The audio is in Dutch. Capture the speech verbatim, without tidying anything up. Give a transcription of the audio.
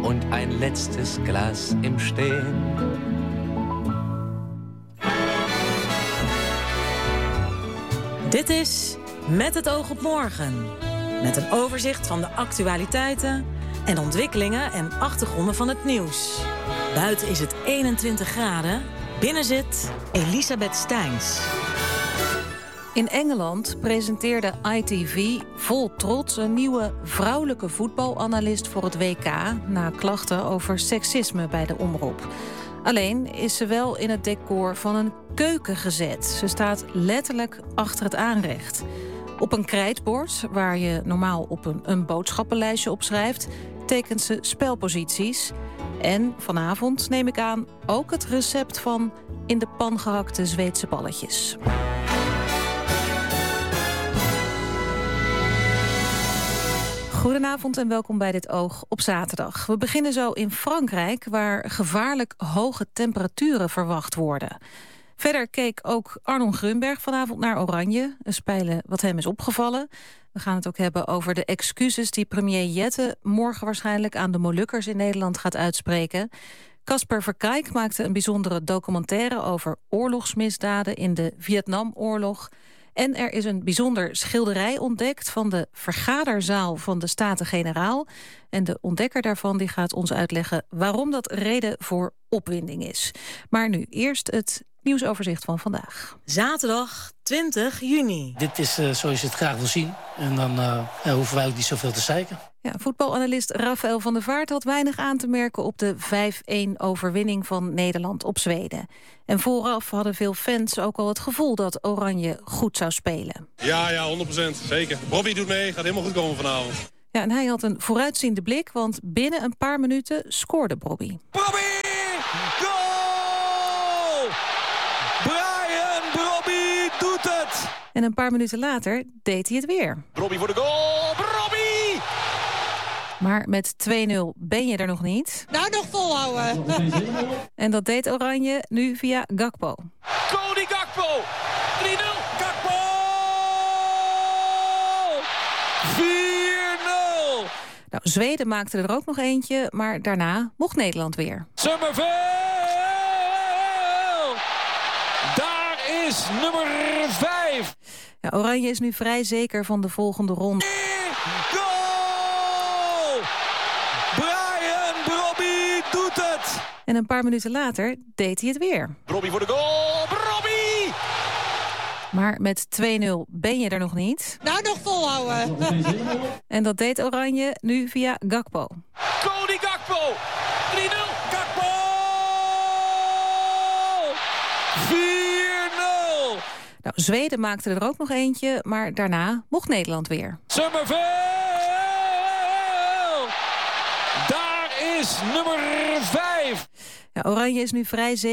und ein letztes Glas im Stehen. Dit is Met het oog op morgen. Met een overzicht van de actualiteiten en ontwikkelingen en achtergronden van het nieuws. Buiten is het eenentwintig graden. Binnen zit Elisabeth Steins. In Engeland presenteerde I T V vol trots een nieuwe vrouwelijke voetbalanalist voor het W K na klachten over seksisme bij de omroep. Alleen is ze wel in het decor van een keuken gezet. Ze staat letterlijk achter het aanrecht. Op een krijtbord, waar je normaal op een, een boodschappenlijstje opschrijft, tekent ze spelposities. En vanavond, neem ik aan, ook het recept van in de pan gehakte Zweedse balletjes. Goedenavond en welkom bij Dit Oog op zaterdag. We beginnen zo in Frankrijk, waar gevaarlijk hoge temperaturen verwacht worden. Verder keek ook Arnon Grunberg vanavond naar Oranje. Een spelen wat hem is opgevallen. We gaan het ook hebben over de excuses die premier Jette morgen waarschijnlijk aan de Molukkers in Nederland gaat uitspreken. Casper Verkijk maakte een bijzondere documentaire over oorlogsmisdaden in de Vietnamoorlog. En er is een bijzonder schilderij ontdekt van de vergaderzaal van de Staten-Generaal. En de ontdekker daarvan die gaat ons uitleggen waarom dat reden voor opwinding is. Maar nu eerst het nieuwsoverzicht van vandaag. Zaterdag twintig juni. Dit is uh, zoals je het graag wil zien. En dan uh, ja, hoeven wij ook niet zoveel te zeiken. Ja, voetbalanalist Rafael van der Vaart had weinig aan te merken op de vijf-een overwinning van Nederland op Zweden. En vooraf hadden veel fans ook al het gevoel dat Oranje goed zou spelen. Ja, ja, honderd procent. Zeker. Bobby doet mee, gaat helemaal goed komen vanavond. Ja, en hij had een vooruitziende blik, want binnen een paar minuten scoorde Bobby. Bobby! Goal! Brian Brobby doet het! En een paar minuten later deed hij het weer. Brobby voor de goal! Brobby! Maar met twee nul ben je er nog niet. Nou, nog volhouden. En dat deed Oranje nu via Gakpo. Cody Gakpo! drie nul! Gakpo! vier nul! Nou, Zweden maakte er ook nog eentje, maar daarna mocht Nederland weer. Summerville! Daar is nummer vijf! Ja, Oranje is nu vrij zeker van de volgende ronde. Goal! Brian Brobby doet het! En een paar minuten later deed hij het weer. Brobby voor de goal! Brobby! Maar met twee nul ben je er nog niet. Nou, nog volhouden. En dat deed Oranje nu via Gakpo. Cody Gakpo! drie nul! Gakpo! vier nul! Nou, Zweden maakte er ook nog eentje, maar daarna mocht Nederland weer. Summerville! Daar is nummer vijf! Ja, Oranje is nu vrij zeker.